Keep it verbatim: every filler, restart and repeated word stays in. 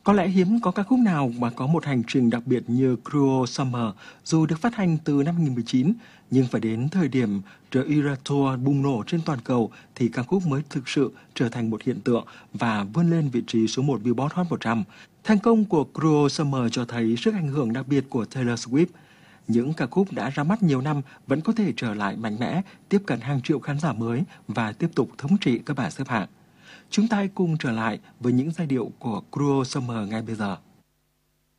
Có lẽ hiếm có ca khúc nào mà có một hành trình đặc biệt như Cruel Summer. Dù được phát hành từ năm hai không một chín, nhưng phải đến thời điểm The Eras Tour bùng nổ trên toàn cầu thì ca khúc mới thực sự trở thành một hiện tượng và vươn lên vị trí số một Billboard Hot một trăm. Thành công của Cruel Summer cho thấy sức ảnh hưởng đặc biệt của Taylor Swift. Những ca khúc đã ra mắt nhiều năm vẫn có thể trở lại mạnh mẽ, tiếp cận hàng triệu khán giả mới và tiếp tục thống trị các bảng xếp hạng. Chúng ta hãy cùng trở lại với những giai điệu của Cruel Summer ngay bây giờ.